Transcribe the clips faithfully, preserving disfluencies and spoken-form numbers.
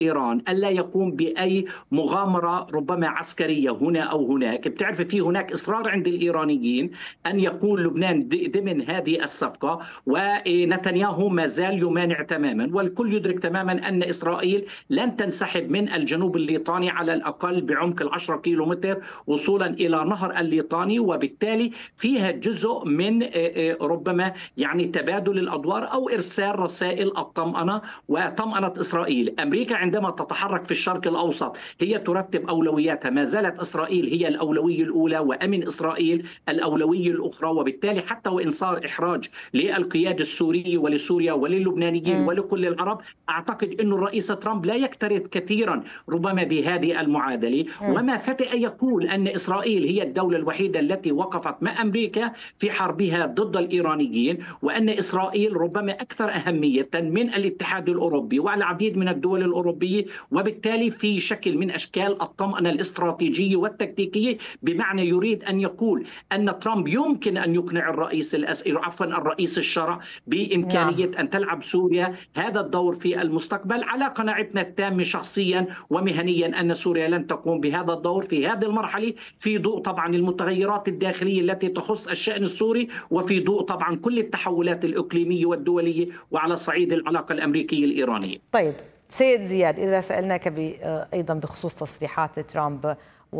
إيران ألا يقوم بأي مغامرة ربما عسكرية هنا أو هناك. بتعرف في هناك إصرار عند الإيرانيين أن يكون لبنان ضمن هذه الصفقة، ونتنياهو ما زال يمانع تماما، والكل يدرك تماما أن إسرائيل لن تنسحب من الجنوب الليطاني على الأقل بعمق العشرة كيلومتر وصولا إلى نهر الليطاني، وبالتالي فيها جزء من ربما يعني تبادل الأدوار أو إرسال رسائل الطمأنة وطمأنة إسرائيل. أمريكا عندما تتحرك في الشرق الأوسط هي ترتب أولوياتها، ما زالت إسرائيل هي الأولوية الأولى وأمن إسرائيل الأولوية الأخرى، وبالتالي حتى وإن صار إحراج للقيادة السورية ولسوريا وللبنانيين ولكل العرب، أعتقد أن الرئيس ترامب لا يكترث كثيرا ربما بهذه المعادلة. وما فتئ يقول أن إسرائيل هي الدولة الوحيدة التي وقفت مع أمريكا في حربها ضد الإيرانيين، وأن إسرائيل ربما أكثر أهمية من الاتحاد الأوروبي والعديد من الدول الأوروبية، وبالتالي في شكل من أشكال الطمأنة الاستراتيجية والتكتيكية، بمعنى يريد أن يقول أن ترامب يمكن أن يقنع الرئيس الأس... عفوا الرئيس الشرع بإمكانية نعم. أن تلعب سوريا هذا الدور في المستقبل. على قناعتنا التامة شخصيا ومهنيا أن سوريا لن تقوم بهذا الدور في هذه المرحلة، في ضوء طبعا المتغيرات الداخلية التي تخص الشأن السوري، وفي ضوء طبعا كل التحولات الإقليمية والدولية، وعلى صعيد العلاقة الأمريكية الإيرانية. طيب سيد زياد، إذا سألناك أيضا بخصوص تصريحات ترامب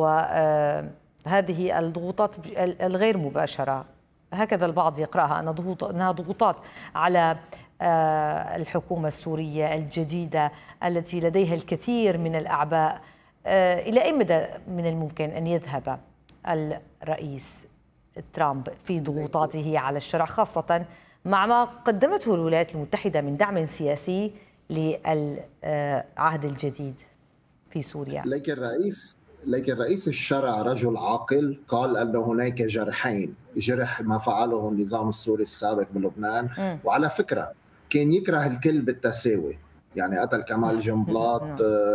وهذه الضغوطات الغير مباشرة، هكذا البعض يقرأها أنها ضغوطات على الحكومة السورية الجديدة التي لديها الكثير من الأعباء، إلى أي مدى من الممكن أن يذهب الرئيس ترامب في ضغوطاته على الشرع، خاصة مع ما قدمته الولايات المتحدة من دعم سياسي للعهد الجديد في سوريا؟ لكن الرئيس لكن رئيس الشرع رجل عاقل، قال أن هناك جرحين، جرح ما فعله النظام السوري السابق بلبنان، م. وعلى فكرة كان يكره الكل بالتساوي، يعني قتل كمال جنبلاط،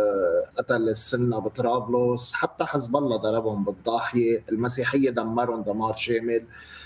قتل السنة بطرابلس، حتى حزب الله ضربهم بالضاحية، المسيحية دمرهم دمار شامل،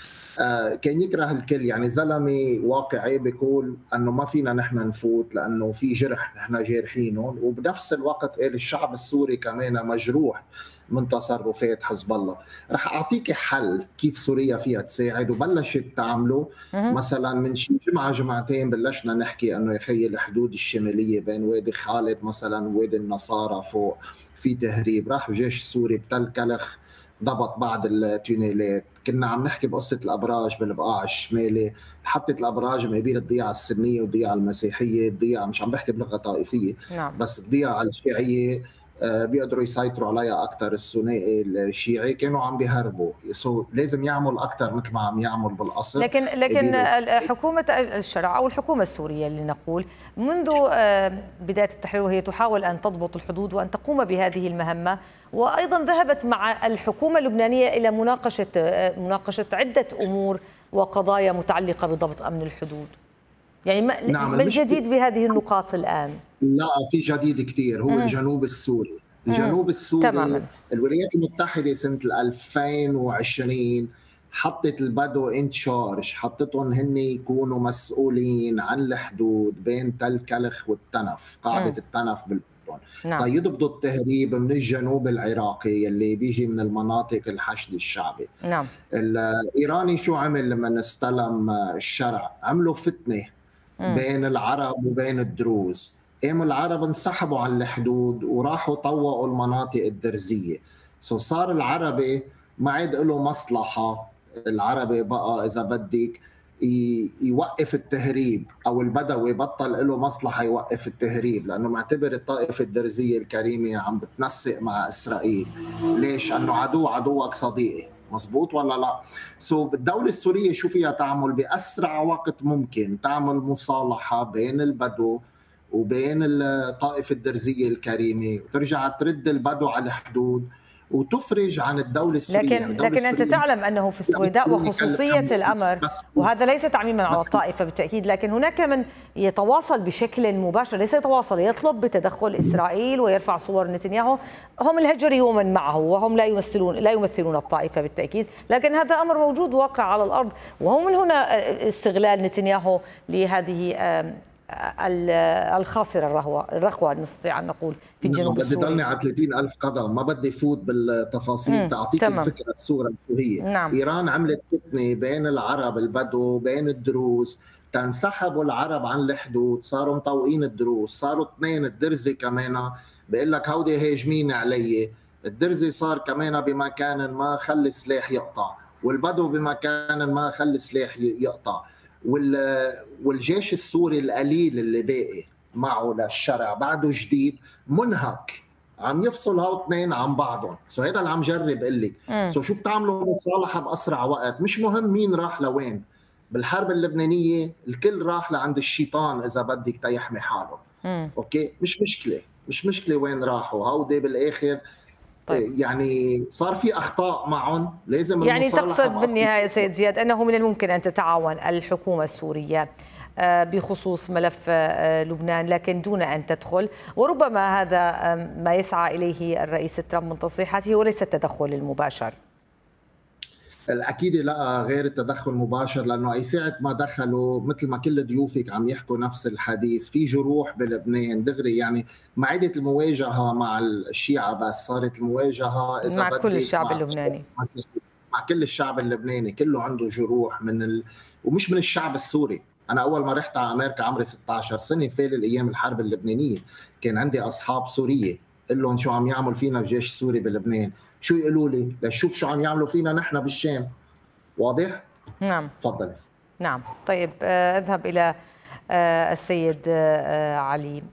كان يكره الكل. يعني زلمه واقعي بيقول انه ما فينا نحن نفوت لانه في جرح نحن جارحينهم، وبنفس الوقت قال الشعب السوري كمان مجروح من تصرفات حزب الله. رح اعطيك حل كيف سوريا فيها تساعد وبلشت تعمله. مثلا من شي جمعه جمعتين بلشنا نحكي انه يخي الحدود الشماليه بين وادي خالد مثلا ووادي النصارى فوق في تهريب، راح الجيش السوري بتل كلخ ضبط بعض التونيلات. كنا عم نحكي بقصة الأبراج بالبقاع الشمالي، حطت الأبراج ما بين الضيعة السنية والضيعة المسيحية، الضيعة مش عم بحكي بلغة طائفية نعم. بس الضيعة الشيعية بيقدروا يسيطروا عليها أكثر، الثنائي الشيعي كانوا عم بيهربوا، سو لازم يعمل أكثر مثل ما عم يعمل بالأصل. لكن لكن حكومة الشرع أو الحكومة السورية اللي نقول منذ بداية التحرير وهي تحاول أن تضبط الحدود وأن تقوم بهذه المهمة، وأيضا ذهبت مع الحكومة اللبنانية إلى مناقشة مناقشة عدة أمور وقضايا متعلقة بضبط أمن الحدود. يعني ما نعم الجديد بهذه النقاط الآن؟ لا في جديد كثير، هو مم. الجنوب السوري. الجنوب السوري تماما. الولايات المتحدة سنة ألفين وعشرين حطت البدو ان تشارج، حطتهم هن يكونوا مسؤولين عن الحدود بين تل كلخ والتنف، قاعدة مم. التنف بال نعم. طيب يضبطوا التهريب من الجنوب العراقي اللي بيجي من المناطق الحشد الشعبي. نعم. الإيراني شو عمل لما استلم الشرع؟ عملوا فتنة مم. بين العرب وبين الدروز، قاموا العرب انسحبوا عن الحدود وراحوا طوقوا المناطق الدرزية، سو صار العربي ما عاد له مصلحة، العربي بقى إذا بدك يوقف التهريب، او البدوي بطل له مصلحه يوقف التهريب، لانه معتبر الطائفه الدرزيه الكريمه عم بتنسق مع اسرائيل. ليش؟ انه عدو عدوك صديقي، مزبوط ولا لا؟ سو الدوله السوريه شو فيها تعمل باسرع وقت ممكن؟ تعمل مصالحه بين البدو وبين الطائفه الدرزيه الكريمه، وترجع ترد البدو على الحدود وتفرج عن الدولة السورية. لكن يعني لكن أنت تعلم أنه في السويداء وخصوصية الأمر، وهذا ليس تعميما على الطائفة بالتأكيد، لكن هناك من يتواصل بشكل مباشر، ليس يتواصل، يطلب بتدخل إسرائيل ويرفع صور نتنياهو، هم الهجري يوما معه وهم لا يمثلون لا يمثلون الطائفة بالتأكيد، لكن هذا أمر موجود واقع على الأرض، وهو من هنا استغلال نتنياهو لهذه الخاصرة الرخوة الرخوة نستطيع أن نقول في الجنوب بدي السوري. ضلني على ثلاثين ألف قدم، ما بدي فوت بالتفاصيل، تعطيك الفكرة الصورة شو هي. نعم. إيران عملت فتنة بين العرب البدو بين الدروز، تنسحبوا العرب عن الحدود، صاروا مطوقين الدروز، صاروا اثنين الدرزي كمان بيقول لك هودي هاجمين علي، الدرزي صار كمان بمكان ما خلي السلاح يقطع، والبدو بمكان ما خلي السلاح يقطع، والجيش السوري القليل اللي باقي معه للشرع بعده جديد منهك، عم يفصل هاو اثنين عن بعضهم. سو هذا اللي عم جرب قل لك. سو شو بتعملوا مصالحه باسرع وقت، مش مهم مين راح لوين. بالحرب اللبنانيه الكل راح لعند الشيطان اذا بدك تيحمي حاله. مم. اوكي، مش مشكله مش مشكله وين راحوا هودي بالاخر. طيب. يعني صار في اخطاء معهم، لازم يعني تقصد بالنهايه سيد زياد انه من الممكن ان تتعاون الحكومه السوريه بخصوص ملف لبنان لكن دون أن تدخل، وربما هذا ما يسعى إليه الرئيس ترامب من تصريحاته وليس التدخل المباشر. الأكيد لا، غير التدخل المباشر، لأنه أي ساعة ما دخلوا مثل ما كل ضيوفك عم يحكوا نفس الحديث، في جروح بلبنان دغري. يعني ما عادت المواجهة مع الشيعة بس، صارت المواجهة إذا مع كل الشعب اللبناني، مع كل الشعب اللبناني، كله عنده جروح من ال... ومش من الشعب السوري. أنا أول ما رحت على أمريكا عمري ستة عشر سنة، فال الأيام الحرب اللبنانية، كان عندي أصحاب سورية، قل لهم شو عم يعمل فينا الجيش السوري بلبنان، شو يقولوا لي؟ لشوف شو عم يعملوا فينا نحن بالشام. واضح؟ نعم. تفضلي. نعم. طيب أذهب إلى السيد علي.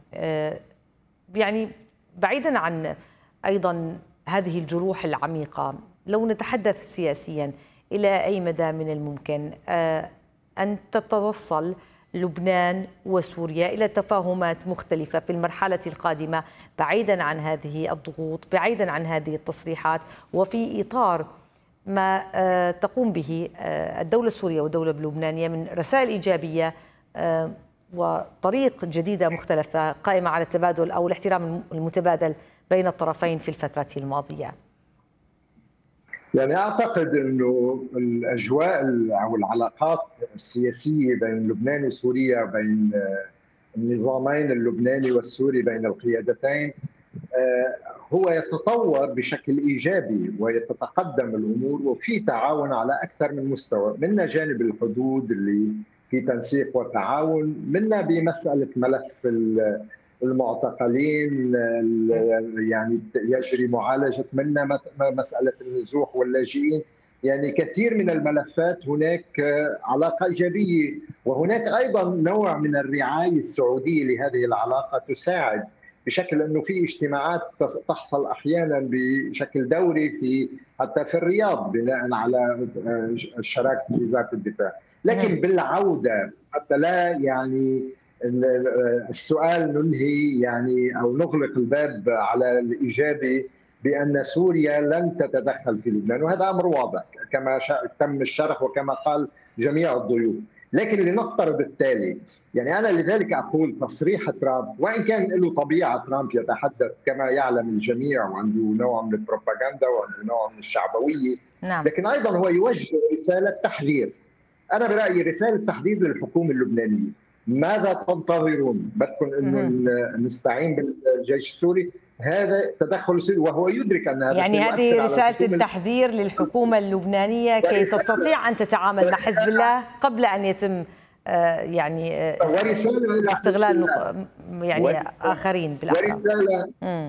يعني بعيدا عن أيضا هذه الجروح العميقة، لو نتحدث سياسيا، إلى أي مدى من الممكن أن تتوصل لبنان وسوريا إلى تفاهمات مختلفة في المرحلة القادمة، بعيدا عن هذه الضغوط، بعيدا عن هذه التصريحات، وفي إطار ما تقوم به الدولة السورية والدولة اللبنانية من رسائل إيجابية وطريق جديدة مختلفة قائمة على التبادل أو الاحترام المتبادل بين الطرفين في الفترة الماضية؟ يعني أعتقد أنه الأجواء أو العلاقات السياسية بين لبنان وسوريا، بين النظامين اللبناني والسوري، بين القيادتين، هو يتطور بشكل إيجابي ويتقدم الأمور، وفي تعاون على أكثر من مستوى، منا جانب الحدود اللي في تنسيق وتعاون، منا بمسألة ملف المعتقلين يعني يجري معالجة، منا مسألة النزوح واللاجئين. يعني كثير من الملفات هناك علاقة إيجابية، وهناك أيضا نوع من الرعاية السعودية لهذه العلاقة تساعد، بشكل أنه في اجتماعات تحصل أحيانا بشكل دوري في حتى في الرياض بناء على الشراكة في وزارة الدفاع. لكن بالعودة حتى لا يعني السؤال ننهي يعني أو نغلق الباب على الإيجابي بأن سوريا لن تتدخل في لبنان، وهذا أمر واضح كما تم الشرح وكما قال جميع الضيوف. لكن لنفترض التالي، يعني أنا لذلك أقول تصريح ترامب، وإن كان له طبيعة ترامب يتحدث كما يعلم الجميع وعنده نوع من البروباغندا وعنده نوع من الشعبوية، نعم. لكن أيضا هو يوجه رسالة تحذير. أنا برأيي رسالة تحذير للحكومة اللبنانية. ماذا تنتظرون؟ بدكم انه نستعين بالجيش السوري؟ هذا تدخل سوري، وهو يدرك ان هذا يعني هذه رساله التحذير للحكومه اللبنانيه كي تستطيع ان تتعامل مع حزب الله قبل ان يتم يعني استغلال يعني اخرين بالاحرى. ورساله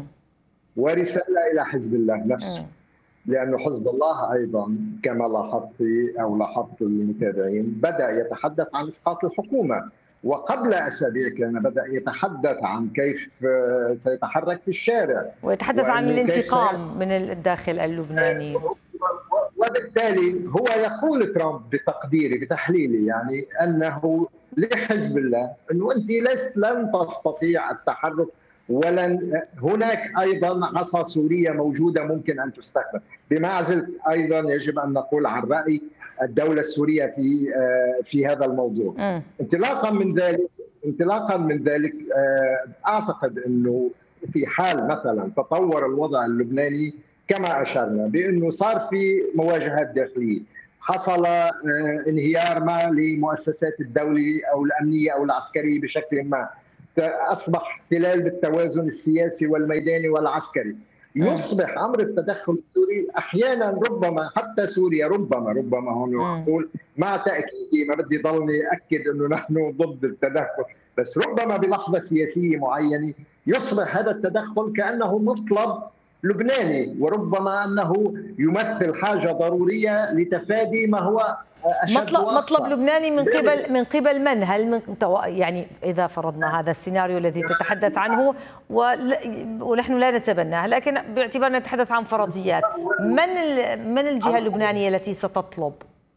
ورساله الى حزب الله نفسه، لأنه حزب الله أيضا كما لاحظت أو لاحظت المتابعين بدأ يتحدث عن إسقاط الحكومة، وقبل أسابيع كان بدأ يتحدث عن كيف سيتحرك في الشارع، ويتحدث عن الانتقام من الداخل اللبناني. وبالتالي هو يقول ترامب بتقديري بتحليلي يعني أنه لحزب الله أنه أنت لست لن تستطيع التحرك، ولن هناك ايضا عصا سوريه موجوده ممكن ان تستخدم. بمعزل ايضا يجب ان نقول عن راي الدوله السوريه في في هذا الموضوع. م. انطلاقا من ذلك انطلاقا من ذلك اعتقد انه في حال مثلا تطور الوضع اللبناني كما اشرنا بانه صار في مواجهات داخليه، حصل انهيار ما لمؤسسات الدولة أو الأمنية أو العسكرية بشكل ما، أصبح اختلال بالتوازن السياسي والميداني والعسكري، يصبح أمر التدخل السوري أحيانا ربما حتى سوريا ربما ربما هون أقول مع تأكيدي ما بدي ضلني أكد أنه نحن ضد التدخل، بس ربما بلحظة سياسية معينة يصبح هذا التدخل كأنه مطلب لبناني، وربما أنه يمثل حاجة ضرورية لتفادي ما هو أشد مطلب وأخطر. مطلب لبناني من قبل من قبل من؟ هل من يعني إذا فرضنا هذا السيناريو الذي تتحدث عنه ونحن لا نتبناه، لكن باعتبارنا نتحدث عن فرضيات، من من الجهة اللبنانية التي ستطلب؟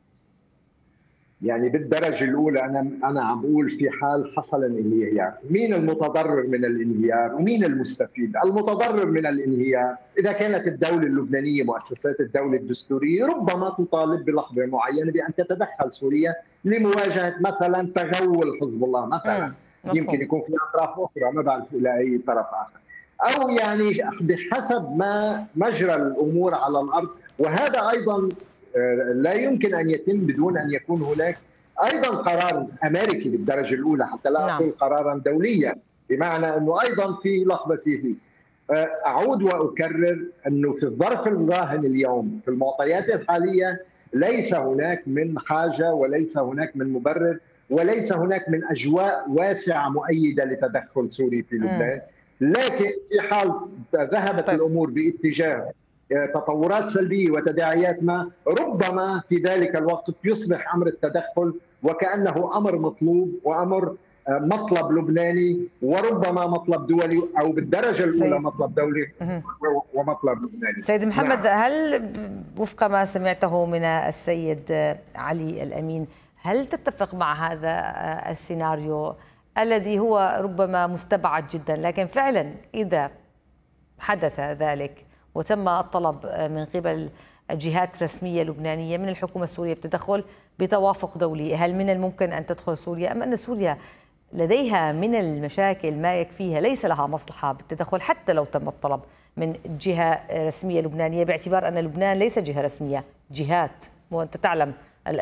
يعني بالدرجة الأولى أنا أنا عم بقول في حال حصل الانهيار، مين المتضرر من الانهيار ومين المستفيد؟ المتضرر من الانهيار إذا كانت الدولة اللبنانية مؤسسات الدولة الدستورية ربما تطالب بلحظة معينة بأن تتدخل سوريا لمواجهة مثلا تغول حزب الله مثلا، يمكن يكون في أطراف أخرى ما بعرف إلى أي طرف آخر، أو يعني بحسب ما مجرى الأمور على الأرض، وهذا أيضا لا يمكن أن يتم بدون أن يكون هناك أيضا قرار أمريكي بالدرجة الأولى، حتى لا أقول قرارا دوليا، بمعنى أنه أيضا في لحظة سياسية. أعود وأكرر أنه في الظرف الراهن اليوم في المعطيات الحالية ليس هناك من حاجة وليس هناك من مبرر وليس هناك من أجواء واسعة مؤيدة لتدخل سوري في لبنان، لكن في حال ذهبت طيب. الأمور باتجاه تطورات سلبية وتداعيات ما، ربما في ذلك الوقت يصبح أمر التدخل وكأنه أمر مطلوب وأمر مطلب لبناني وربما مطلب دولي، أو بالدرجة الأولى سيد. مطلب دولي ومطلب لبناني. سيد محمد، نعم. هل وفق ما سمعته من السيد علي الأمين هل تتفق مع هذا السيناريو الذي هو ربما مستبعد جدا، لكن فعلا إذا حدث ذلك وتم الطلب من قبل جهات رسمية لبنانية من الحكومة السورية بالتدخل بتوافق دولي، هل من الممكن أن تدخل سوريا أم أن سوريا لديها من المشاكل ما يكفيها ليس لها مصلحة بالتدخل حتى لو تم الطلب من جهة رسمية لبنانية، باعتبار أن لبنان ليس جهة رسمية، جهات، وأنت تعلم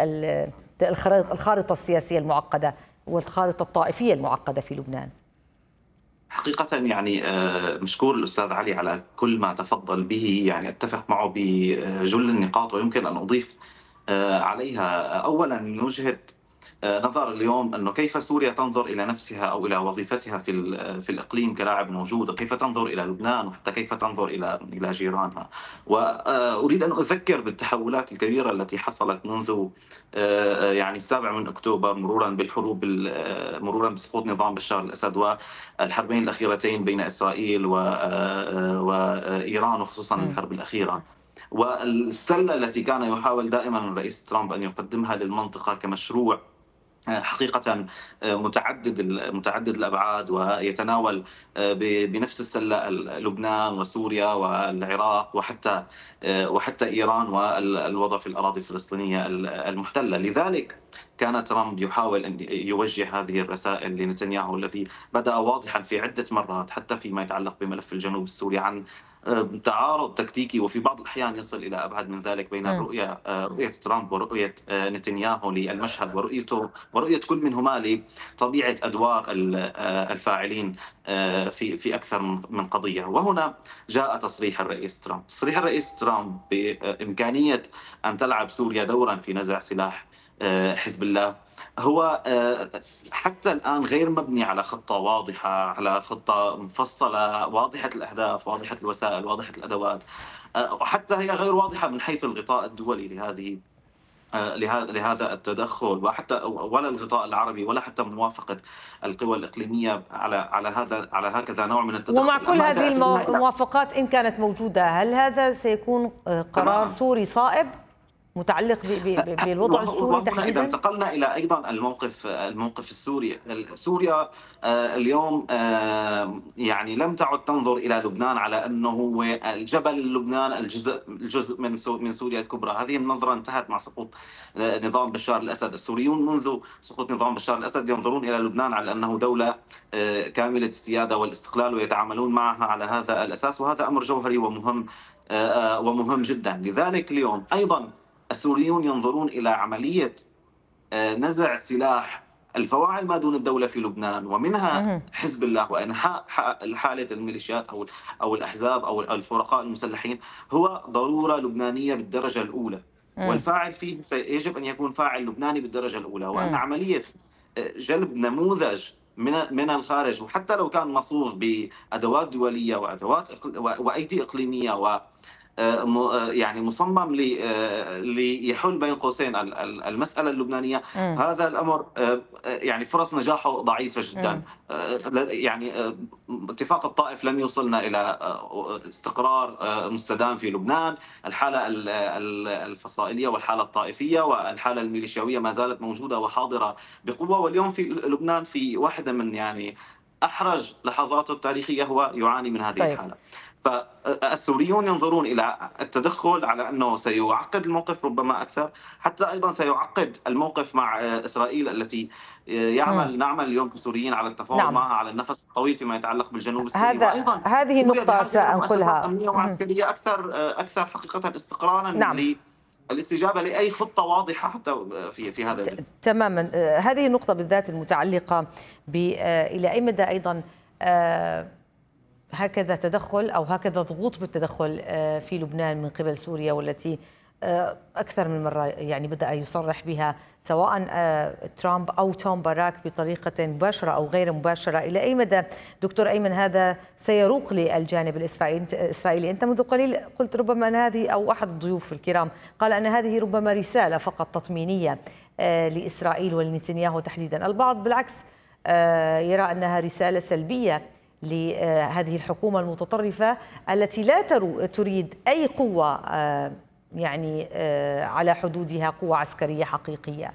الخارطة السياسية المعقدة والخارطة الطائفية المعقدة في لبنان؟ حقيقة يعني مشكور الأستاذ علي على كل ما تفضل به، يعني أتفق معه بجل النقاط ويمكن أن أضيف عليها. أولا من وجهة نظر اليوم أنه كيف سوريا تنظر إلى نفسها أو إلى وظيفتها في في الإقليم كلاعب موجود، وكيف تنظر إلى لبنان وحتى كيف تنظر إلى إلى جيرانها. وأريد أن أذكر بالتحولات الكبيرة التي حصلت منذ يعني السابع من أكتوبر، مرورا بالحروب، مرورا بسقوط نظام بشار الأسد والحربين الأخيرتين بين إسرائيل وإيران، وخصوصا الحرب الأخيرة، والسلة التي كان يحاول دائما الرئيس ترامب أن يقدمها للمنطقة كمشروع حقيقة متعدد متعدد الأبعاد، ويتناول بنفس السلة لبنان وسوريا والعراق وحتى وحتى إيران والوضع في الأراضي الفلسطينية المحتلة. لذلك كان ترامب يحاول أن يوجه هذه الرسائل لنتنياهو الذي بدأ واضحا في عدة مرات حتى فيما يتعلق بملف الجنوب السوري عن تعارض تكتيكي، وفي بعض الأحيان يصل إلى أبعد من ذلك بين الرؤية رؤية ترامب ورؤية نتنياهو للمشهد، ورؤيته ورؤية كل منهما لطبيعة أدوار الفاعلين في في أكثر من قضية. وهنا جاء تصريح الرئيس ترامب. تصريح الرئيس ترامب بإمكانية أن تلعب سوريا دورا في نزع سلاح حزب الله هو حتى الآن غير مبني على خطة واضحة، على خطة مفصلة واضحة الأهداف واضحة الوسائل واضحة الأدوات، وحتى هي غير واضحة من حيث الغطاء الدولي لهذه لهذا التدخل، وحتى ولا الغطاء العربي ولا حتى موافقة القوى الإقليمية على على هذا على هكذا نوع من التدخل. ومع كل هذه الموافقات إن كانت موجودة، هل هذا سيكون قرار سوري صائب متعلق بالوضع السوري تحديدا؟ إذا انتقلنا إلى أيضا الموقف الموقف السوري، سوريا اليوم يعني لم تعد تنظر إلى لبنان على أنه هو الجبل لبنان الجزء الجزء من من سوريا الكبرى. هذه النظرة انتهت مع سقوط نظام بشار الأسد. السوريون منذ سقوط نظام بشار الأسد ينظرون إلى لبنان على أنه دولة كاملة السيادة والاستقلال، ويتعاملون معها على هذا الأساس، وهذا أمر جوهري ومهم ومهم جدا. لذلك اليوم أيضا السوريون ينظرون إلى عملية نزع سلاح الفواعل ما دون الدولة في لبنان ومنها حزب الله وإنحاء حالة الميليشيات أو أو الأحزاب أو الفرقاء المسلحين هو ضرورة لبنانية بالدرجة الأولى، والفاعل فيه يجب أن يكون فاعل لبناني بالدرجة الأولى، وأن عملية جلب نموذج من من الخارج وحتى لو كان مصوغ بأدوات دولية وأدوات وأيدي إقليمية و يعني مصمم ليحل بين قوسين المسألة اللبنانية، م. هذا الأمر يعني فرص نجاحه ضعيفة جدا. م. يعني اتفاق الطائف لم يوصلنا إلى استقرار مستدام في لبنان، الحالة الفصائلية والحالة الطائفية والحالة الميليشياوية ما زالت موجودة وحاضرة بقوة، واليوم في لبنان في واحدة من يعني أحرج لحظاته التاريخية هو يعاني من هذه طيب. الحالة. فالسوريون ينظرون إلى التدخل على أنه سيعقد الموقف ربما أكثر، حتى أيضا سيعقد الموقف مع إسرائيل التي يعمل م. نعمل اليوم كسوريين على التفاوض نعم. معها على النفس الطويل فيما يتعلق بالجنوب السوري. هذا وأيضا هذه نقطة سأنقلها أمنية وعسكرية أكثر أكثر حقيقة استقرارا نعم. الاستجابة لأي خطة واضحة حتى في في هذا الجانب. تماما. هذه النقطة بالذات المتعلقة إلى أي مدى أيضا هكذا تدخل أو هكذا ضغوط بالتدخل في لبنان من قبل سوريا، والتي أكثر من مرة يعني بدأ يصرح بها سواء ترامب أو توم باراك بطريقة مباشرة أو غير مباشرة. إلى أي مدى دكتور أيمن هذا سيروق للجانب الإسرائيلي؟ أنت منذ قليل قلت ربما أن هذه، أو أحد الضيوف الكرام قال أن هذه ربما رسالة فقط تطمينية لإسرائيل ولنتنياهو تحديدا، البعض بالعكس يرى أنها رسالة سلبية لهذه الحكومة المتطرفة التي لا تريد أي قوة يعني على حدودها، قوة عسكرية حقيقية.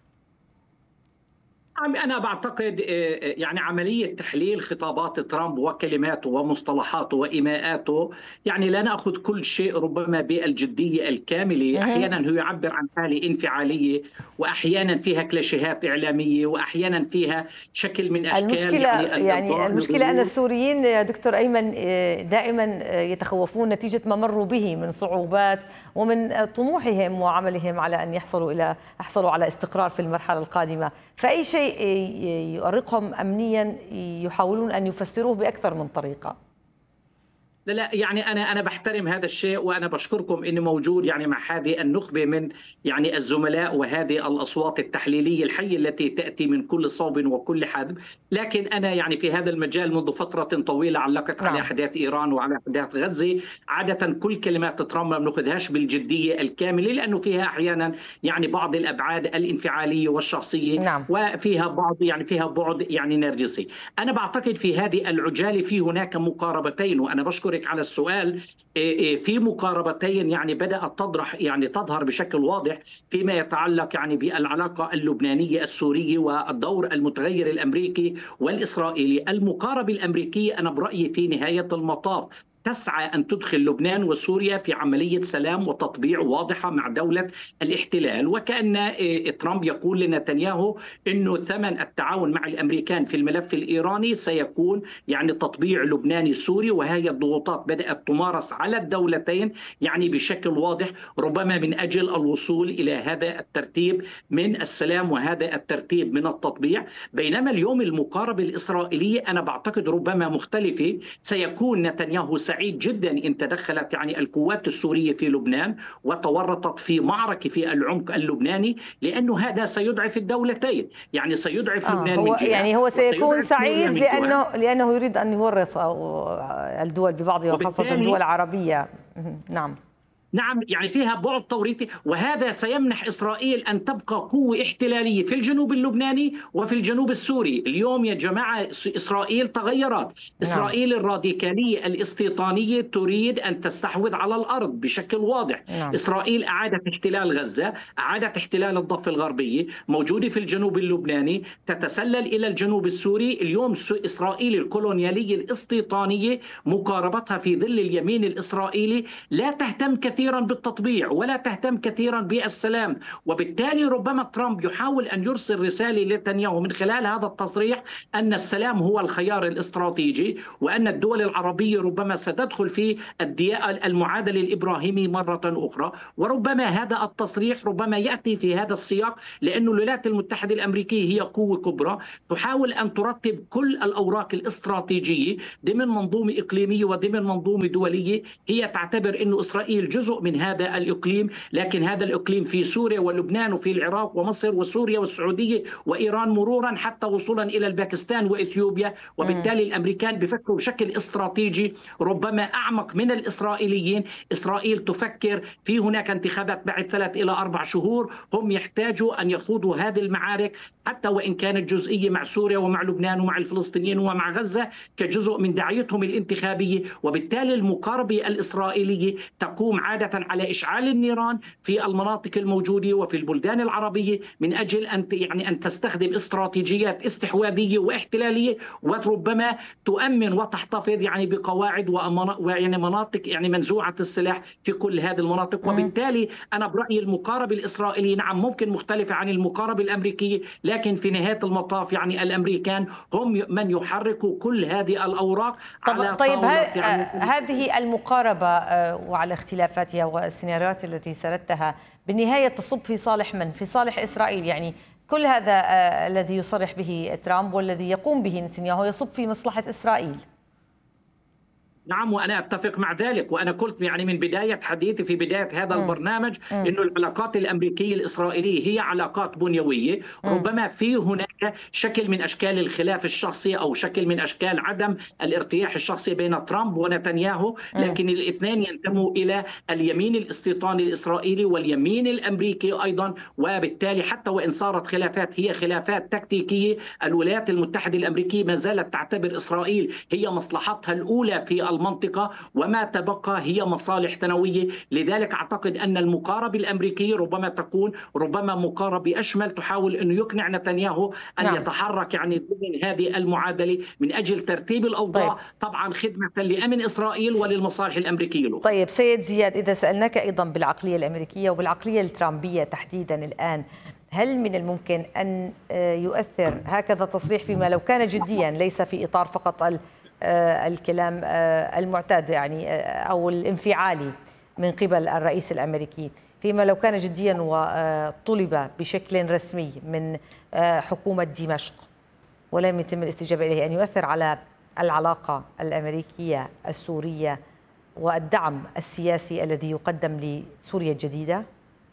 أنا بعتقد يعني عملية تحليل خطابات ترامب وكلماته ومصطلحاته وإيماءاته، يعني لا نأخذ كل شيء ربما بالجدية الكاملة. أحيانا هو يعبر عن حالة انفعالية، وأحيانا فيها كلاشيهات إعلامية، وأحيانا فيها شكل من أشكال المشكلة يعني, يعني المشكلة أن السوريين يا دكتور أيمن دائما يتخوفون نتيجة ما مروا به من صعوبات ومن طموحهم وعملهم على أن يحصلوا إلى يحصلوا على استقرار في المرحلة القادمة، فأي شيء يؤرقهم أمنيا يحاولون أن يفسروه بأكثر من طريقة. لا لا يعني انا انا بحترم هذا الشيء، وانا بشكركم اني موجود يعني مع هذه النخبه من يعني الزملاء وهذه الاصوات التحليليه الحيه التي تاتي من كل صوب وكل حدب. لكن انا يعني في هذا المجال منذ فتره طويله علقت نعم. على احداث ايران وعلى احداث غزه، عاده كل كلمات ترامب ما بناخذهاش بالجديه الكامله، لانه فيها احيانا يعني بعض الابعاد الانفعاليه والشخصيه نعم. وفيها بعض يعني فيها بعد يعني نرجسي. انا بعتقد في هذه العجاله في هناك مقاربتين، وانا بشكر على السؤال. في مقاربتين يعني بدأت تطرح يعني تظهر بشكل واضح فيما يتعلق يعني بالعلاقة اللبنانية السورية والدور المتغير الأمريكي والإسرائيلي. المقاربة الأمريكية أنا برأيي في نهاية المطاف تسعى أن تدخل لبنان وسوريا في عملية سلام وتطبيع واضحة مع دولة الاحتلال، وكأن ترامب يقول لنتنياهو أنه ثمن التعاون مع الأمريكان في الملف الإيراني سيكون يعني تطبيع لبناني سوري، وهي الضغوطات بدأت تمارس على الدولتين يعني بشكل واضح ربما من أجل الوصول إلى هذا الترتيب من السلام وهذا الترتيب من التطبيع. بينما اليوم المقاربة الإسرائيلية أنا بعتقد ربما مختلفة، سيكون نتنياهو سعيد جدا إن تدخلت يعني القوات السورية في لبنان وتورطت في معركة في العمق اللبناني، لأنه هذا سيضعف الدولتين، يعني سيضعف آه لبنان هو من جهة، يعني هو سيكون سعيد لأنه لأنه يريد أن يورط الدول ببعضها وخاصة الدول العربية. نعم نعم يعني فيها بعد توريطي، وهذا سيمنح إسرائيل أن تبقى قوة احتلالية في الجنوب اللبناني وفي الجنوب السوري. اليوم يا جماعة إسرائيل تغيرت. إسرائيل الراديكالية الاستيطانية تريد أن تستحوذ على الأرض بشكل واضح. نعم. إسرائيل أعادت احتلال غزة، أعادت احتلال الضفة الغربية، موجودة في الجنوب اللبناني، تتسلل إلى الجنوب السوري. اليوم إسرائيل الكولونيالية الاستيطانية مقاربتها في ظل اليمين الإسرائيلي لا تهتم كثيرا كثيرا بالتطبيع ولا تهتم كثيرا بالسلام. وبالتالي ربما ترامب يحاول أن يرسل رسالة لنتنياهو من خلال هذا التصريح أن السلام هو الخيار الاستراتيجي، وأن الدول العربية ربما ستدخل في المعادلة الإبراهيمي مرة أخرى. وربما هذا التصريح ربما يأتي في هذا السياق لأن الولايات المتحدة الأمريكية هي قوة كبرى تحاول أن ترتب كل الأوراق الاستراتيجية ضمن منظومة إقليمية وضمن منظومة دولية. هي تعتبر أن إسرائيل جزء من هذا الإقليم، لكن هذا الإقليم في سوريا ولبنان وفي العراق ومصر وسوريا والسعودية وإيران مرورا حتى وصولا إلى الباكستان وإثيوبيا. وبالتالي الأمريكان بفكروا بشكل استراتيجي ربما أعمق من الإسرائيليين. إسرائيل تفكر في هناك انتخابات بعد ثلاث إلى أربع شهور، هم يحتاجوا أن يخوضوا هذه المعارك حتى وإن كانت جزئية مع سوريا ومع لبنان ومع الفلسطينيين ومع غزة كجزء من دعايتهم الانتخابية. وبالتالي المقاربة الإسرائيلية تقوم عادة على إشعال النيران في المناطق الموجودة وفي البلدان العربية من أجل أن يعني أن تستخدم استراتيجيات استحواذية واحتلالية، وربما تؤمن وتحتفظ يعني بقواعد ويعني مناطق يعني منزوعة السلاح في كل هذه المناطق. وبالتالي أنا برأيي المقاربة الإسرائيلية نعم ممكن مختلفة عن المقاربة الأمريكية، لكن في نهاية المطاف يعني الأمريكان هم من يحركوا كل هذه الأوراق على طيب طاولة يعني هذه المقاربة وعلى اختلافاتها والسيناريوهات التي سردتها بالنهاية تصب في صالح من؟ في صالح إسرائيل. يعني كل هذا الذي يصرح به ترامب والذي يقوم به نتنياهو يصب في مصلحة إسرائيل. نعم وأنا أتفق مع ذلك، وأنا قلت يعني من بداية حديثي في بداية هذا م. البرنامج أنه العلاقات الأمريكية الإسرائيلية هي علاقات بنيوية. م. ربما في هناك شكل من أشكال الخلاف الشخصي أو شكل من أشكال عدم الارتياح الشخصي بين ترامب ونتنياهو، لكن م. الاثنين ينتموا إلى اليمين الاستيطاني الإسرائيلي واليمين الأمريكي أيضا. وبالتالي حتى وإن صارت خلافات هي خلافات تكتيكية، الولايات المتحدة الأمريكية ما زالت تعتبر إسرائيل هي مصلحتها الأولى في المنطقة، وما تبقى هي مصالح ثانوية. لذلك أعتقد أن المقاربة الأمريكية ربما تكون ربما مقاربة أشمل تحاول أن يقنع نتنياهو أن نعم. يتحرك يعني ضمن هذه المعادلة من أجل ترتيب الأوضاع. طيب. طبعا خدمة لأمن إسرائيل وللمصالح الأمريكية له. طيب سيد زياد، إذا سألناك أيضا بالعقلية الأمريكية وبالعقلية الترامبية تحديدا الآن، هل من الممكن أن يؤثر هكذا تصريح فيما لو كان جديا ليس في إطار فقط الكلام المعتاد يعني أو الانفعالي من قبل الرئيس الأمريكي، فيما لو كان جديا وطلب بشكل رسمي من حكومة دمشق ولم يتم الاستجابة إليه، أن يؤثر على العلاقة الأمريكية السورية والدعم السياسي الذي يقدم لسوريا الجديدة؟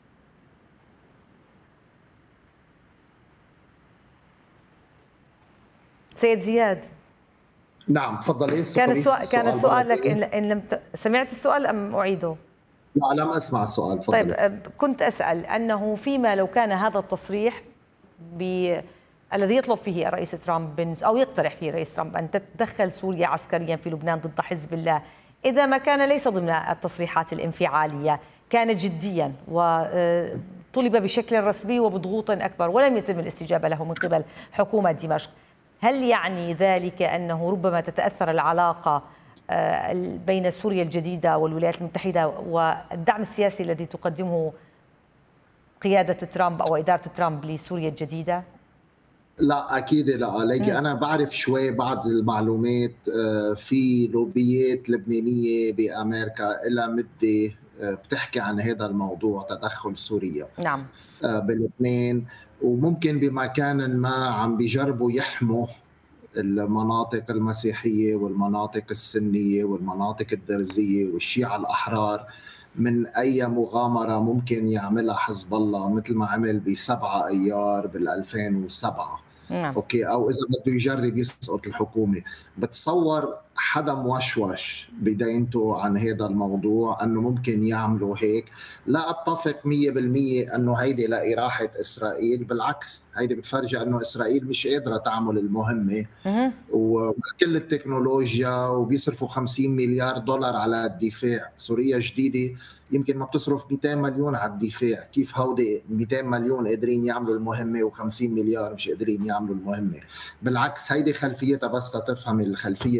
سيد زياد. نعم تفضلي. كان السؤال كان السؤال لك إن لم ت... سمعت السؤال أم أعيده؟ لا لم أسمع السؤال. تفضلي. طيب كنت أسأل أنه فيما لو كان هذا التصريح ب... الذي يطلب فيه الرئيس ترامب أو يقترح فيه الرئيس ترامب أن تتدخل سوريا عسكريا في لبنان ضد حزب الله، إذا ما كان ليس ضمن التصريحات الانفعالية، كان جديا وطلب بشكل رسمي وبضغوط أكبر ولم يتم الاستجابة له من قبل حكومة دمشق، هل يعني ذلك أنه ربما تتأثر العلاقة بين سوريا الجديدة والولايات المتحدة والدعم السياسي الذي تقدمه قيادة ترامب أو إدارة ترامب لسوريا الجديدة؟ لا أكيد لا، لكن أنا بعرف شوي بعض المعلومات. في لوبيات لبنانية بأمريكا إلى مدة بتحكي عن هذا الموضوع، تدخل سوريا نعم بلبنان، وممكن بمكان ما عم بيجربوا يحموا المناطق المسيحية والمناطق السنية والمناطق الدرزية والشيعة الأحرار من أي مغامرة ممكن يعملها حزب الله، مثل ما عمل بسبعة أيار بالألفين وسبعة. نعم. أوكي، أو إذا بده يجرب يسقط الحكومة. بتصور حدا موشوش بدينته عن هذا الموضوع أنه ممكن يعملوا هيك. لا أتفق مية بالمية أنه هيدي لإراحة إسرائيل، بالعكس هيدي بتفرجي أنه إسرائيل مش قادرة تعمل المهمة وكل التكنولوجيا، وبيصرفوا خمسين مليار دولار على الدفاع. سوريا جديدة يمكن ما بتصرف مئتين مليون على الدفاع، كيف هودي مئتين مليون قادرين يعملوا المهمة و50 مليار مش قادرين يعملوا المهمة؟ بالعكس هيدي خلفيتها بس تفهم الخلفية منين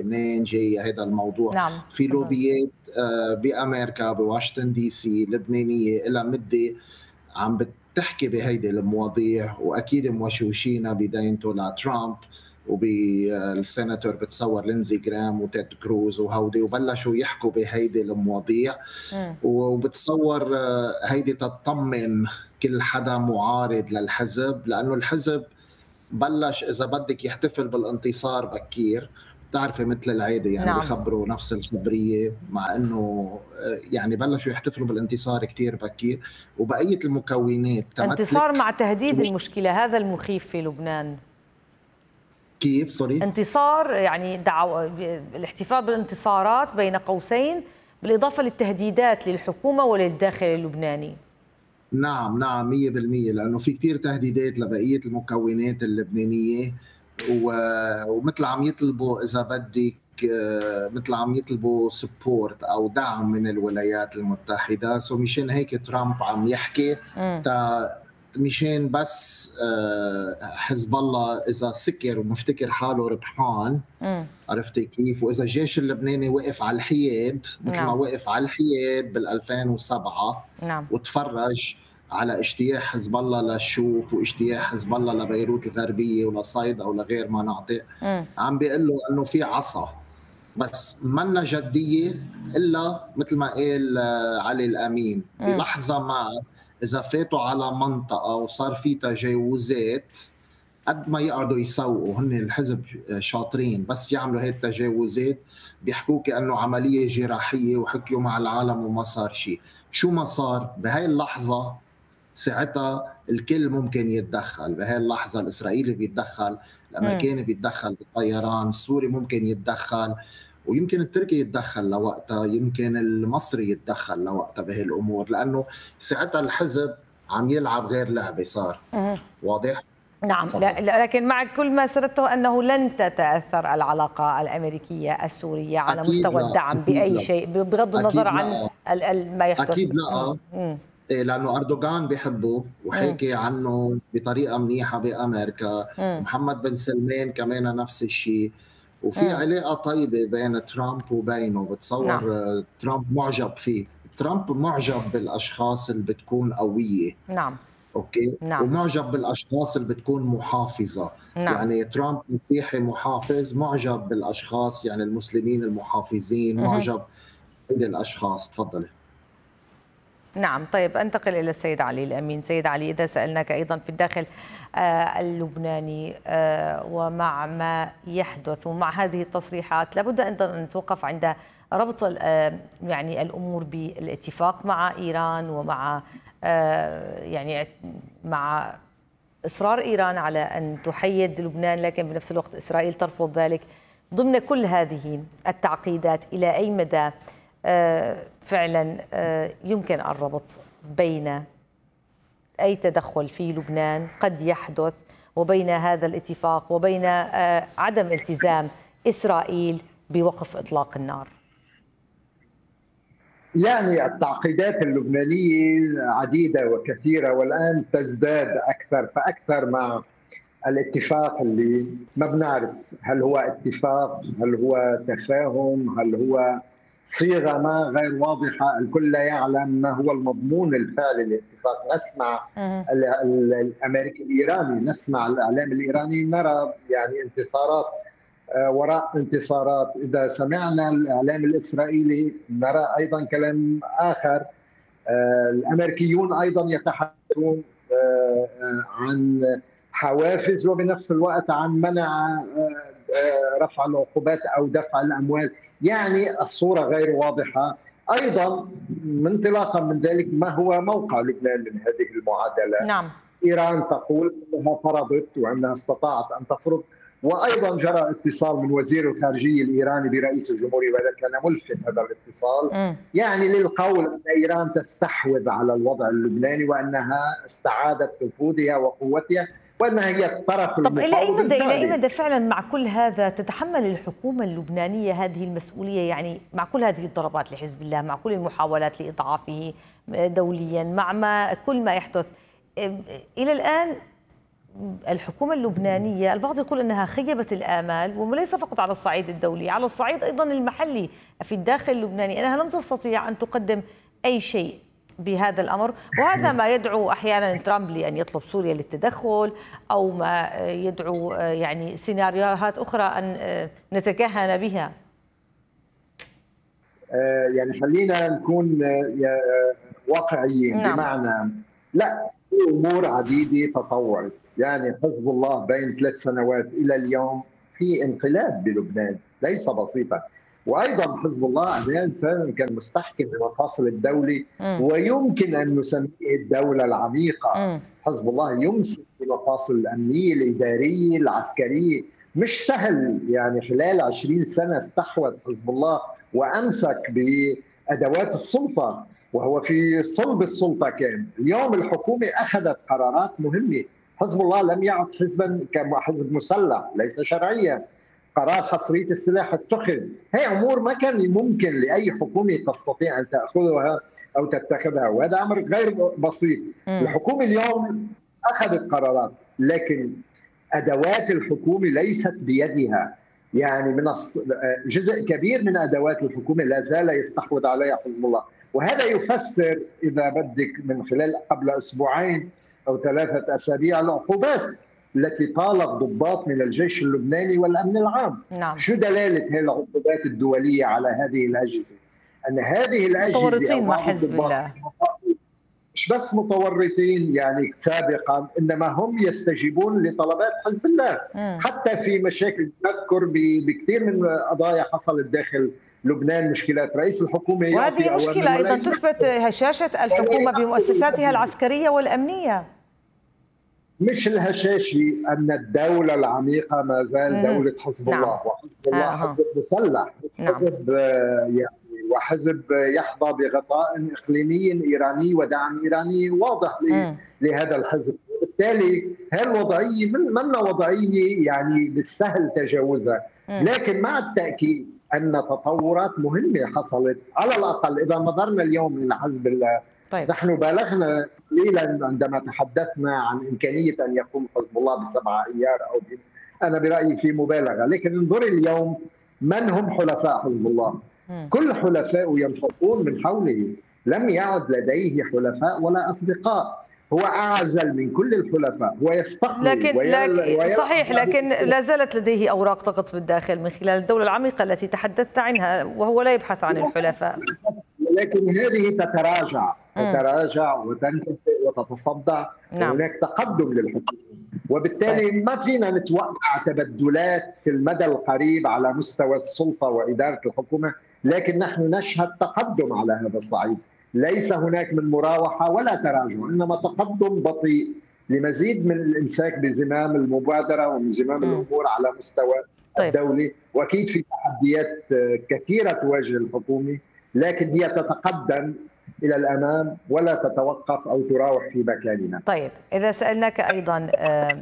جاي هذا الموضوع. نعم. في لوبيات بأمريكا بواشنطن دي سي لبنانية إلى مدة عم بتحكي بهيدي المواضيع، وأكيد موشوشينا بدينته لترامب وبالسيناتور بتصور لينزي جرام وتيد كروز وهودي، وبلشوا يحكوا بهيدي المواضيع. م. وبتصور هيدي تطمن كل حدا معارض للحزب، لأنه الحزب بلش إذا بدك يحتفل بالانتصار بكير، بتعرفي مثل العادة يعني. نعم. بيخبروا نفس الخبرية، مع أنه يعني بلشوا يحتفلوا بالانتصار كتير بكير، وبقية المكونات انتصار مع تهديد المشكلة. هذا المخيف في لبنان. كيف صريح؟ انتصار يعني دعو الاحتفال بالانتصارات بين قوسين، بالإضافة للتهديدات للحكومة وللداخل اللبناني. نعم نعم مية بالمية، لأنه في كتير تهديدات لبقية المكونات اللبنانية، ومثل عم يطلبوا إذا بدك مثل عم يطلبوا سبورت أو دعم من الولايات المتحدة. سو مشان هيك ترامب عم يحكي تا مشان بس حزب الله إذا سكر ومفتكر حاله ربحان، عرفتي كيف؟ وإذا الجيش اللبناني وقف على الحياد مثل نعم. ما وقف على الحياد بالألفين وسبعة نعم. وتفرج على اجتياح حزب الله للشوف واجتياح حزب الله لبيروت الغربية ولصيدا ولغير مناطق، عم بيقول له أنه في عصا بس منا جدية إلا مثل ما قال علي الأمين م. بلحظة ما إذا فاتوا على منطقة وصار في تجاوزات، قد ما يقعدوا يسوقوا هن الحزب شاطرين، بس يعملوا هاي التجاوزات بيحكوا كأنه عملية جراحية وحكيوا مع العالم وما صار شيء. شو ما صار بهاي اللحظة ساعتها الكل ممكن يتدخل. بهاي اللحظة الإسرائيلي بيتدخل، الأمريكاني بيتدخل بالطيران، السوري ممكن يتدخل، ويمكن التركي يتدخل لوقتها، يمكن المصري يتدخل لوقتها بهي الأمور، لأنه ساعتها الحزب عم يلعب غير لعبة صار. واضح؟ نعم. لا لكن مع كل ما سردته أنه لن تتأثر العلاقة الأمريكية السورية على مستوى الدعم بأي لا. شيء بغض النظر عن ما يحدث. أكيد لا. إيه، لأنه أردوغان بيحبه وحكي عنه بطريقة منيحة بأمريكا. مم. محمد بن سلمان كمان نفس الشيء، وفي مم. علاقة طيبة بين ترامب وبينه. بتصور نعم. ترامب معجب فيه. ترامب معجب بالأشخاص اللي بتكون قوية. نعم. أوكي. نعم. ومعجب بالأشخاص اللي بتكون محافظة. نعم. يعني ترامب مسيحي محافظ، معجب بالأشخاص يعني المسلمين المحافظين. مم. معجب بالأشخاص. تفضلي. نعم. طيب أنتقل إلى السيد علي الأمين. سيد علي، إذا سألناك أيضا في الداخل اللبناني ومع ما يحدث ومع هذه التصريحات، لابد أيضا أن نتوقف عند ربط يعني الأمور بالاتفاق مع إيران ومع يعني مع إصرار إيران على أن تحيد لبنان، لكن بنفس الوقت إسرائيل ترفض ذلك. ضمن كل هذه التعقيدات إلى أي مدى فعلا يمكن الربط بين أي تدخل في لبنان قد يحدث وبين هذا الاتفاق وبين عدم التزام إسرائيل بوقف إطلاق النار؟ يعني التعقيدات اللبنانية عديدة وكثيرة، والآن تزداد أكثر فأكثر مع الاتفاق اللي ما بنعرف هل هو اتفاق، هل هو تفاهم، هل هو صيغة ما غير واضحة. الكل لا يعلم ما هو المضمون الفعلي للاتفاق. نسمع الأمريكي الإيراني، نسمع الإعلام الإيراني، نرى يعني انتصارات وراء انتصارات. إذا سمعنا الإعلام الإسرائيلي نرى أيضا كلام آخر. الأمريكيون أيضا يتحدثون عن حوافز وبنفس الوقت عن منع رفع العقوبات أو دفع الأموال. يعني الصورة غير واضحة. أيضا انطلاقا من ذلك ما هو موقع لبنان من هذه المعادلة؟ نعم. إيران تقول أنها فرضت وأنها استطاعت أن تفرض، وأيضا جرى اتصال من وزير الخارجية الإيراني برئيس الجمهورية، وهذا كان ملفت هذا الاتصال. م. يعني للقول أن إيران تستحوذ على الوضع اللبناني وأنها استعادت نفوذها وقوتها وأنها هي الطرف المفاوض. طب إلى أي مدى إلى أي مدى فعلا مع كل هذا تتحمل الحكومة اللبنانية هذه المسؤولية؟ يعني مع كل هذه الضربات لحزب الله، مع كل المحاولات لإضعافه دوليا، مع ما كل ما يحدث إلى الآن، الحكومة اللبنانية البعض يقول أنها خيبت الآمال، وليس فقط على الصعيد الدولي، على الصعيد أيضا المحلي في الداخل اللبناني، أنها لم تستطيع أن تقدم أي شيء بهذا الأمر. وهذا ما يدعو أحيانا ترامب لأن يطلب سوريا للتدخل، أو ما يدعو يعني سيناريوهات أخرى أن نتكهن بها. يعني خلينا نكون واقعيين. نعم. بمعنى لا، في امور عديده تطورت. يعني حزب الله بين ثلاث سنوات الى اليوم في انقلاب بلبنان ليس بسيطا، وايضا حزب الله احيانا كان مستحكم بمفاصل الدوله ويمكن ان نسميه الدوله العميقه. م. حزب الله يمسك بمفاصل الامنيه الاداريه العسكريه، مش سهل. يعني خلال عشرين سنه استحوذ حزب الله وامسك بادوات السلطه وهو في صلب السلطه. كان اليوم الحكومه اخذت قرارات مهمه. حزب الله لم يعد حزبا كحزب مسلح، ليس شرعيا. قرار حصريه السلاح اتخذ. هي امور ما كان ممكن لاي حكومه تستطيع ان تاخذها او تتخذها، وهذا امر غير بسيط. م. الحكومه اليوم اخذت قرارات، لكن ادوات الحكومه ليست بيدها. يعني من جزء كبير من ادوات الحكومه لا زال يستحوذ عليها حزب الله، وهذا يفسر اذا بدك من خلال قبل اسبوعين او ثلاثه اسابيع العقوبات التي طالت ضباط من الجيش اللبناني والامن العام. نعم. شو دلاله هذه العقوبات الدوليه على هذه الاجهزه؟ ان هذه الاجهزه متورطين مع حزب الله، مش بس متورطين يعني سابقا، انما هم يستجيبون لطلبات حزب الله. م. حتى في مشاكل نذكر بكثير من قضايا حصلت داخل لبنان، مشكلات رئيس الحكومه. وهذه مشكله ايضا تثبت هشاشه الحكومه بمؤسساتها العسكريه والامنيه. مش الهشاشي، ان الدوله العميقه ما زال دوله حزب نعم. الله، وحزب الله آه. حزب مسلح، نعم. حزب يعني وحزب يحظى بغطاء اقليمي ايراني ودعم ايراني واضح م. لهذا الحزب. بالتالي هالوضعيه من وضعيه يعني بالسهل تجاوزها، م. لكن مع التاكيد ان تطورات مهمه حصلت. على الاقل اذا نظرنا اليوم الى حزب الله، طيب. نحن بالغنا قليلا عندما تحدثنا عن امكانيه ان يقوم حزب الله بسبعه ايار او ب... انا برايي في مبالغه، لكن انظري اليوم من هم حلفاء حزب الله. م. كل حلفائه ينفقون من حوله، لم يعد لديه حلفاء ولا اصدقاء. هو اعزل من كل الحلفاء ويستقبل. لكن, لكن صحيح، لكن لا زالت لديه اوراق ضغط بالداخل من خلال الدوله العميقه التي تحدثت عنها، وهو لا يبحث عن الحلفاء. لكن هذه تتراجع تتراجع وتنتهي وتتصدع. نعم. هناك تقدم للحكومه، وبالتالي طيب. ما فينا نتوقع تبدلات في المدى القريب على مستوى السلطه واداره الحكومه، لكن نحن نشهد تقدم على هذا الصعيد. ليس هناك من مراوحه ولا تراجع، انما تقدم بطيء لمزيد من الامساك بزمام المبادره ومن زمام م. الامور على مستوى طيب. الدولي. واكيد في تحديات كثيره تواجه الحكومه، لكن هي تتقدم إلى الأمام ولا تتوقف أو تراوح في مكانها. طيب، إذا سألناك أيضا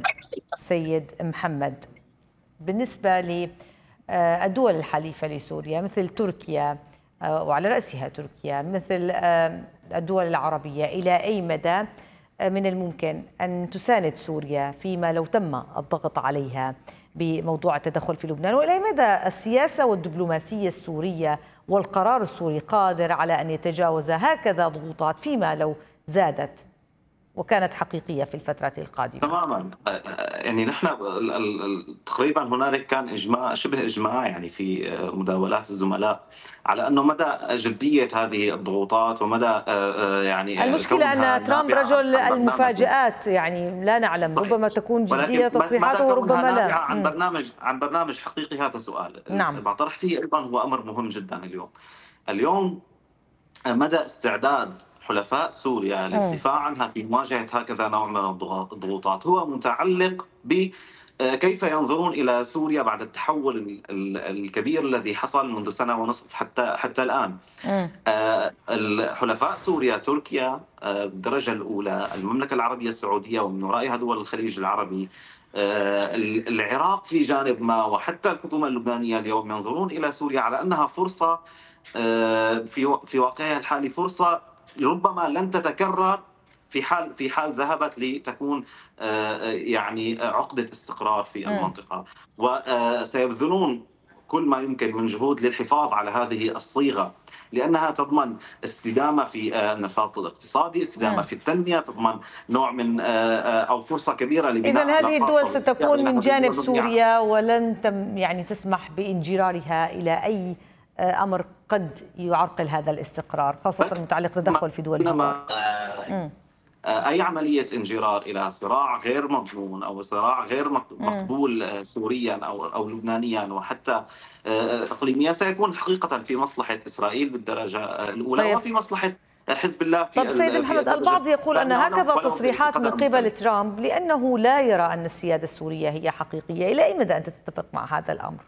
سيد محمد، بالنسبة للدول الحليفة لسوريا مثل تركيا وعلى رأسها تركيا، مثل الدول العربية، إلى أي مدى من الممكن أن تساند سوريا فيما لو تم الضغط عليها بموضوع التدخل في لبنان؟ وإلى أي مدى السياسة والدبلوماسية السورية والقرار السوري قادر على أن يتجاوز هكذا ضغوطات فيما لو زادت وكانت حقيقية في الفترة القادمة؟ تماما. يعني نحن تقريبا هنالك كان إجماع، شبه إجماع يعني في مداولات الزملاء على أنه مدى جدية هذه الضغوطات ومدى يعني المشكلة أن ترامب رجل المفاجآت، يعني لا نعلم، صحيح. ربما تكون جدية تصريحاته وربما لا. عن برنامج عن برنامج حقيقي هذا سؤال. نعم. ما طرحته أيضا هو أمر مهم جدا اليوم. اليوم مدى استعداد حلفاء سوريا للدفاع عنها في مواجهة هكذا نوع من الضغوطات هو متعلق بكيف ينظرون إلى سوريا بعد التحول الكبير الذي حصل منذ سنة ونصف حتى حتى الآن. الحلفاء سوريا تركيا بالدرجة الأولى، المملكة العربية السعودية ومن ورائها دول الخليج العربي، العراق في جانب ما، وحتى الحكومة اللبنانية اليوم ينظرون إلى سوريا على أنها فرصة في في واقعها الحالي، فرصة ربما لن تتكرر في حال في حال ذهبت لتكون يعني عقدة استقرار في المنطقة، وسيبذلون كل ما يمكن من جهود للحفاظ على هذه الصيغة، لأنها تضمن استدامة في النشاط الاقتصادي، استدامة في التنمية، تضمن نوع من أو فرصة كبيرة لبناء إذن هذه الدول ستكون من جانب سوريا ولن تم يعني تسمح بانجرارها إلى أي أمر قد يعرقل هذا الاستقرار، خاصة متعلق تدخل في دول الجوار. أي عملية انجرار إلى صراع غير مضمون أو صراع غير مقبول سوريا أو أو لبنانيا وحتى إقليميا سيكون حقيقة في مصلحة إسرائيل بالدرجة الأولى. طيب. وفي مصلحة حزب الله في طب سيد محمد، البعض يقول أن هكذا تصريحات من قبل ترامب لأنه لا يرى أن السيادة السورية هي حقيقية. إلى أي مدى أنت تتفق مع هذا الأمر؟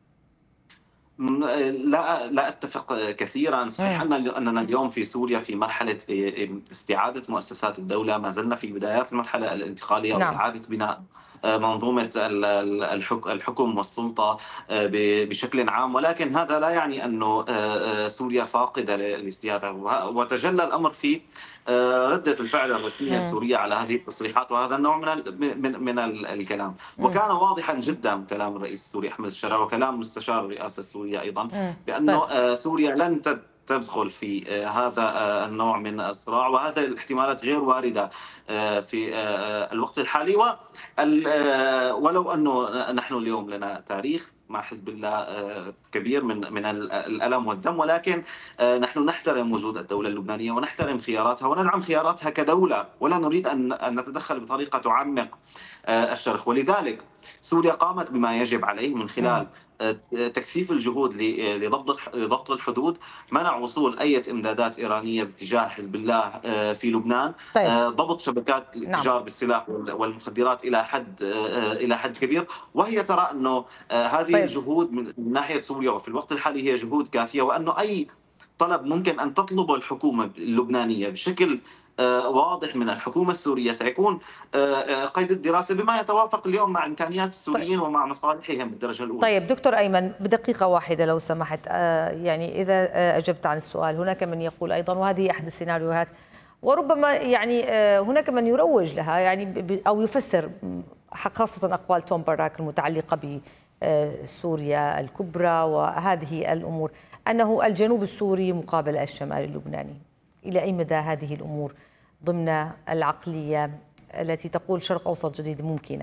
لا لا اتفق كثيرا. صحيح ان اننا اليوم في سوريا في مرحله استعاده مؤسسات الدوله، ما زلنا في بدايات المرحله الانتقاليه. نعم. واعاده بناء منظومه الحكم والسلطه بشكل عام، ولكن هذا لا يعني انه سوريا فاقده للسياده، وتجلى الامر في ردة الفعل الرسمية السورية على هذه التصريحات وهذا النوع من من من الكلام. وكان واضحا جدا كلام الرئيس السوري أحمد الشرع وكلام مستشار الرئاسة السورية أيضا بأنه سوريا لن تدخل في هذا النوع من الصراع، وهذه الاحتمالات غير واردة في الوقت الحالي. ولو أنه نحن اليوم لنا تاريخ مع حزب الله كبير من من الألم والدم، ولكن نحن نحترم وجود الدولة اللبنانية ونحترم خياراتها وندعم خياراتها كدولة، ولا نريد أن نتدخل بطريقة تعمق الشرخ. ولذلك سوريا قامت بما يجب عليه من خلال تكثيف الجهود لضبط لضبط الحدود، منع وصول أي إمدادات إيرانية باتجاه حزب الله في لبنان، طيب. ضبط شبكات الاتجار نعم. بالسلاح والمخدرات إلى حد إلى حد كبير. وهي ترى أنه هذه طيب. الجهود من ناحية سوريا وفي الوقت الحالي هي جهود كافية، وأنه أي طلب ممكن أن تطلبه الحكومة اللبنانية بشكل واضح من الحكومة السورية سيكون قيد الدراسة بما يتوافق اليوم مع إمكانيات السوريين طيب. ومع مصالحهم بالدرجة الأولى. طيب دكتور أيمن، بدقيقة واحدة لو سمحت، يعني إذا أجبت عن السؤال، هناك من يقول أيضا، وهذه أحد السيناريوهات وربما يعني هناك من يروج لها يعني أو يفسر خاصة أقوال توم باراك المتعلقة بسوريا الكبرى وهذه الأمور، أنه الجنوب السوري مقابل الشمال اللبناني. إلى أي مدى هذه الأمور ضمن العقلية التي تقول شرق أوسط جديد ممكنة؟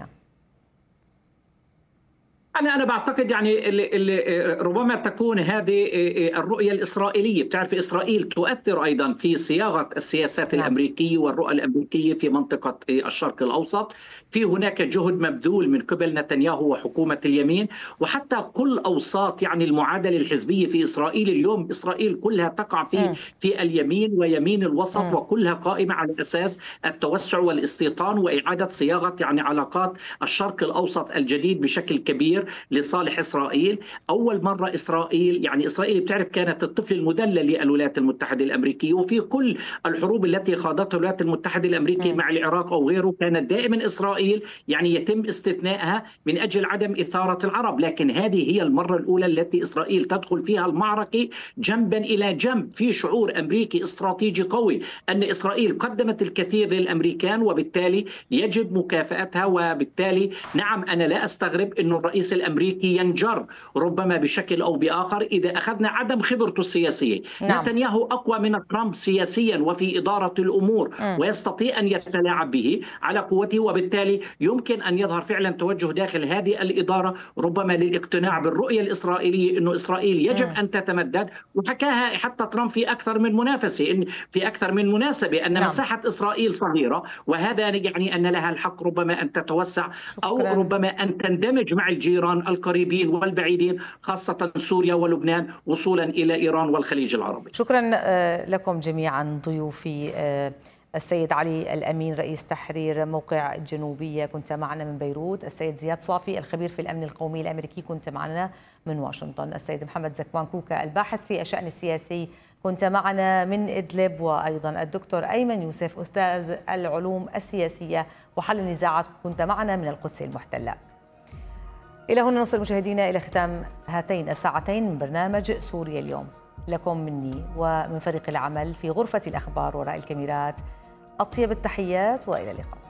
أنا أنا بعتقد يعني اللي اللي ربما تكون هذه الرؤية الإسرائيلية. بتعرف إسرائيل تؤثر أيضا في صياغة السياسات نعم. الأمريكية والرؤى الأمريكية في منطقة الشرق الأوسط. في هناك جهد مبذول من قبل نتنياهو وحكومة اليمين، وحتى كل أوساط يعني المعادلة الحزبية في إسرائيل اليوم، إسرائيل كلها تقع في م. في اليمين ويمين الوسط م. وكلها قائمة على أساس التوسع والاستيطان وإعادة صياغة يعني علاقات الشرق الأوسط الجديد بشكل كبير لصالح إسرائيل. أول مرة إسرائيل يعني إسرائيل بتعرف كانت الطفل المدلل للولايات المتحدة الأمريكية، وفي كل الحروب التي خاضتها الولايات المتحدة الأمريكية م. مع العراق أو غيره كانت دائما إسرائيل يعني يتم استثنائها من أجل عدم إثارة العرب. لكن هذه هي المرة الأولى التي إسرائيل تدخل فيها المعركة جنبا إلى جنب. في شعور أمريكي استراتيجي قوي أن إسرائيل قدمت الكثير للأمريكان وبالتالي يجب مكافأتها. وبالتالي نعم أنا لا أستغرب أن الرئيس الأمريكي ينجر ربما بشكل أو بآخر إذا أخذنا عدم خبرته السياسية. نعم. نتنياهو أقوى من ترامب سياسيا وفي إدارة الأمور م. ويستطيع أن يتلاعب به على قوته، وبالتالي يمكن أن يظهر فعلا توجه داخل هذه الإدارة ربما للاقتناع بالرؤية الإسرائيلية أنه إسرائيل يجب أن تتمدد. وحكاها حتى ترامب في أكثر من منافسة إن في أكثر من مناسبة أن نعم. مساحة إسرائيل صغيرة، وهذا يعني أن لها الحق ربما أن تتوسع أو شكرا. ربما أن تندمج مع الجيران القريبين والبعيدين خاصة سوريا ولبنان وصولا إلى إيران والخليج العربي. شكرا لكم جميعا ضيوفي. السيد علي الأمين رئيس تحرير موقع الجنوبية كنت معنا من بيروت، السيد زياد صافي الخبير في الأمن القومي الأمريكي كنت معنا من واشنطن، السيد محمد زكوان كوكا الباحث في الشأن السياسي كنت معنا من إدلب، وأيضا الدكتور أيمن يوسف أستاذ العلوم السياسية وحل النزاعات كنت معنا من القدس المحتلة. إلى هنا نصل مشاهدينا إلى ختام هاتين الساعتين من برنامج سوريا اليوم. لكم مني ومن فريق العمل في غرفة الأخبار وراء الكاميرات أطيب التحيات وإلى اللقاء.